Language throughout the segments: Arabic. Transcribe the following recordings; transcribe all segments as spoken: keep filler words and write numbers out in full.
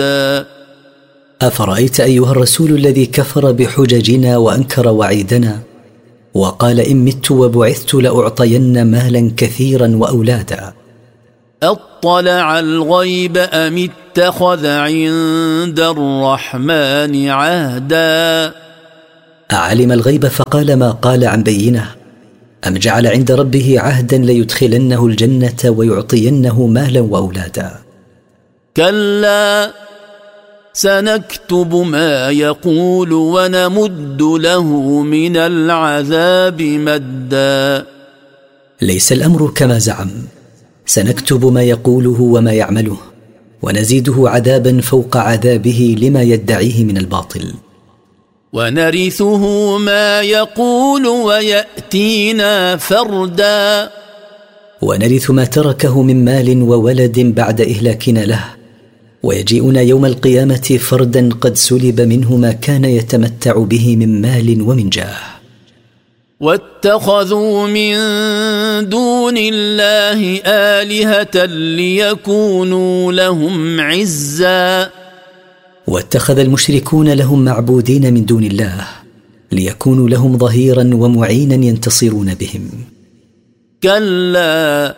أفرأيت أيها الرسول الذي كفر بحججنا وأنكر وعيدنا وقال إن مت وبعثت لأعطين مالا كثيرا وأولادا؟ أطلع الغيب أم اتخذ عند الرحمن عهدا؟ أعلم الغيب فقال ما قال عن بينه، أم جعل عند ربه عهدا ليدخلنه الجنة ويعطينه مالا وأولادا؟ كلا سنكتب ما يقول ونمد له من العذاب مدا. ليس الأمر كما زعم، سنكتب ما يقوله وما يعمله ونزيده عذابا فوق عذابه لما يدعيه من الباطل. ونرثه ما يقول ويأتينا فردا. ونرث ما تركه من مال وولد بعد إهلاكنا له، ويجيئنا يوم القيامة فردا قد سلب منه ما كان يتمتع به من مال ومن جاه. واتخذوا من دون الله آلهة ليكونوا لهم عزا. واتخذ المشركون لهم معبودين من دون الله ليكونوا لهم ظهيرا ومعينا ينتصرون بهم. كلا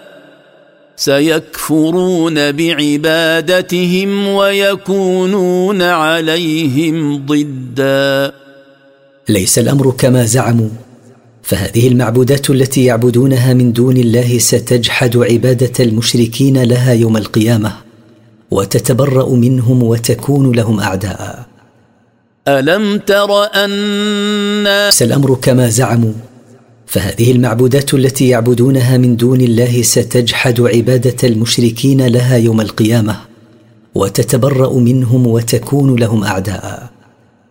سيكفرون بعبادتهم ويكونون عليهم ضدا. ليس الأمر كما زعموا، فهذه المعبودات التي يعبدونها من دون الله ستجحد عبادة المشركين لها يوم القيامة وتتبرأ منهم وتكون لهم أعداء. ألم تر أن ليس الأمر كما زعموا، فهذه المعبودات التي يعبدونها من دون الله ستجحد عبادة المشركين لها يوم القيامة وتتبرأ منهم وتكون لهم أعداء.